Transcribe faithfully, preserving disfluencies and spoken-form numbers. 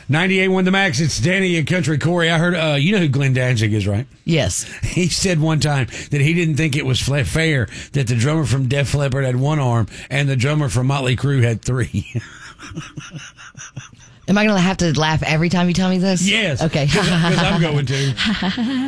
ninety-eight one The Max. It's Danny and Country Corey. I heard, uh, you know who Glenn Danzig is, right? Yes. He said one time that he didn't think it was fair that the drummer from Def Leppard had one arm and the drummer from Motley Crue had three. Am I going to have to laugh every time you tell me this? Yes. Okay. Because I'm going to.